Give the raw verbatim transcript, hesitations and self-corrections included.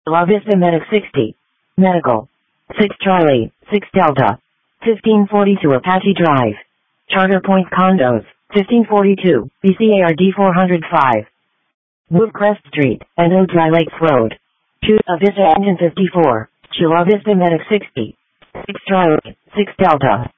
La Vista Medic sixty. Medical. six Charlie, six Delta. fifteen forty-two Apache Drive. Charter Point Condos. fifteen forty-two, B C A R D four oh five. Move Crest Street, and O Dry Lakes Road. Choose La Vista Engine fifty-four. To La Vista Medic sixty. six Charlie, six Delta.